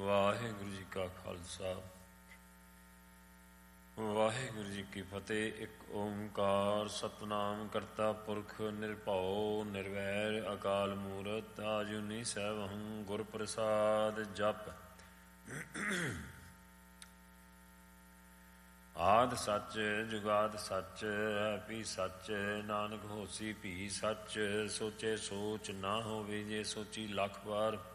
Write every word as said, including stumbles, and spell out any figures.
ਵਾਹਿਗੁਰੂ ਜੀ ਕਾ ਖਾਲਸਾ ਵਾਹਿਗੁਰੂ ਜੀ ਕੀ ਫਤਿਹ। ਇੱਕ ਓਂਕਾਰ ਸਤਿਨਾਮ ਕਰਤਾ ਪੁਰਖ ਨਿਰਭਉ ਨਿਰਵੈਰ ਅਕਾਲ ਮੂਰਤ ਆਜੂਨੀ ਸੈਭੰ ਗੁਰ ਪ੍ਰਸਾਦ ਜਪ। ਆਦਿ ਸੱਚ ਜੁਗਾਦ ਸੱਚ ਹੈ ਭੀ ਸੱਚ ਨਾਨਕ ਹੋਸੀ ਭੀ ਸੱਚ। ਸੋਚੇ ਸੋਚ ਨਾ ਹੋਵੇ ਜੇ ਸੋਚੀ ਲੱਖ ਵਾਰ